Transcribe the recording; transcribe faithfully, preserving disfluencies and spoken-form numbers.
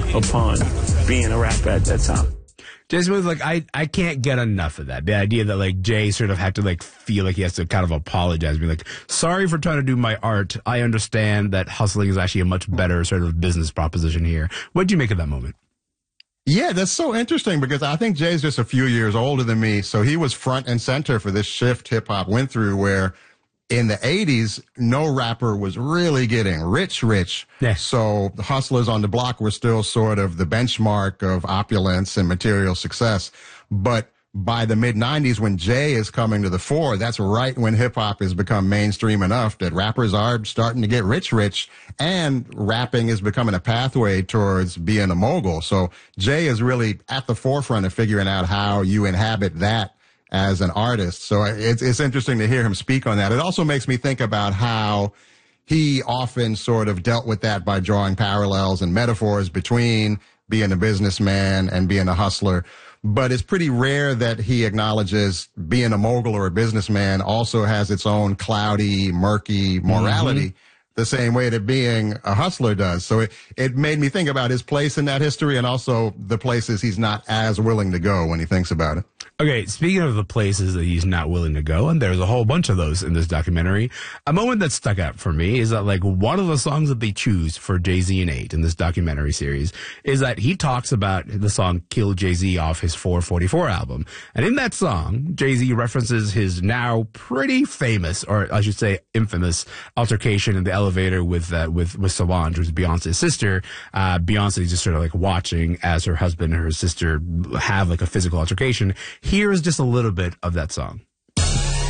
upon being a rapper at that time. Jay Smooth, like, I, I can't get enough of that. The idea that, like, Jay sort of had to, like, feel like he has to kind of apologize, be like, sorry for trying to do my art. I understand that hustling is actually a much better sort of business proposition here. What did you make of that moment? Yeah, that's so interesting because I think Jay's just a few years older than me. So he was front and center for this shift hip hop went through where in the eighties, no rapper was really getting rich, rich. Yeah. So the hustlers on the block were still sort of the benchmark of opulence and material success. But by the mid nineties, when Jay is coming to the fore, that's right when hip hop has become mainstream enough that rappers are starting to get rich, rich, and rapping is becoming a pathway towards being a mogul. So Jay is really at the forefront of figuring out how you inhabit that as an artist. So it's, it's interesting to hear him speak on that. It also makes me think about how he often sort of dealt with that by drawing parallels and metaphors between being a businessman and being a hustler. But it's pretty rare that he acknowledges being a mogul or a businessman also has its own cloudy, murky morality. Mm-hmm. The same way that being a hustler does. So it, it made me think about his place in that history and also the places he's not as willing to go when he thinks about it. Okay, speaking of the places that he's not willing to go, and there's a whole bunch of those in this documentary, a moment that stuck out for me is that, like, one of the songs that they choose for Jay-Z and eight in this documentary series is that he talks about the song Kill Jay-Z off his four forty-four album. And in that song, Jay-Z references his now pretty famous, or I should say infamous, altercation in the elevator with uh, with with Solange, who's Beyonce's sister. Uh, Beyonce is just sort of like watching as her husband and her sister have like a physical altercation. Here is just a little bit of that song.